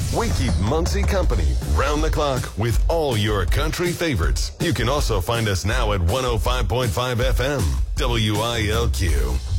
We keep Muncie company round the clock with all your country favorites. You can also find us now at 105.5 FM, WILQ.